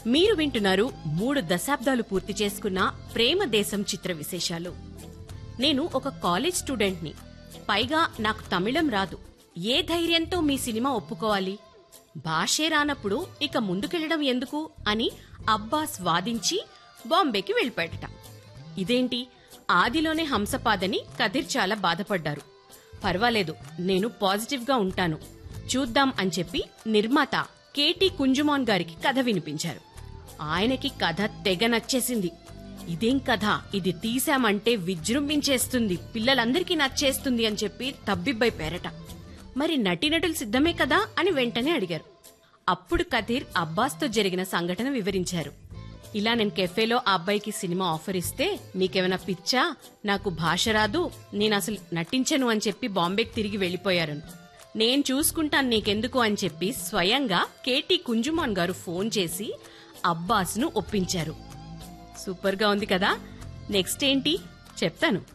మీరు వింటున్నారు 3 దశాబ్దాలు పూర్తి చేసుకున్న ప్రేమ దేశం చిత్ర విశేషాలు. నేను ఒక కాలేజ్ స్టూడెంట్ని. పైగా నాకు తమిళం రాదు. ఏ ధైర్యంతో మీ సినిమా ఒప్పుకోవాలి? భాషే రానప్పుడు ఇక ముందుకెళ్లడం ఎందుకు అని అబ్బాస్ వాదించి బాంబేకి వెళ్ళిపోయాడట. ఇదేంటి, ఆదిలోనే హంసపాదని కదిర్ చాలా బాధపడ్డారు. పర్వాలేదు, నేను పాజిటివ్గా ఉంటాను, చూద్దాం అని చెప్పి నిర్మాత కేటీ కుంజుమాన్ గారికి కథ వినిపించారు. ఆయనకి కథ తెగ నచ్చేసింది. ఇదేం కథ, ఇది తీశామంటే విజృంభించేస్తుంది, పిల్లలందరికీ నచ్చేస్తుంది అని చెప్పి తబ్బిబ్బైపోయారట. మరి నటీనటులు సిద్ధమే కదా అని వెంటనే అడిగారు. అప్పుడు కదీర్ అబ్బాస్తో జరిగిన సంఘటన వివరించారు. ఇలా నేను కెఫేలో ఆ అబ్బాయికి సినిమా ఆఫర్ ఇస్తే, మీకేమైనా పిచ్చా, నాకు భాష రాదు, నేను అసలు నటించను అని చెప్పి బాంబేకి తిరిగి వెళ్లిపోయారు. నేను చూసుకుంటాను, నీకెందుకు అని చెప్పి స్వయంగా కేటీ కుంజుమాన్ గారు ఫోన్ చేసి అబ్బాస్ను ఒప్పించారు. సూపర్గా ఉంది కదా. నెక్స్ట్ ఏంటి చెప్తాను.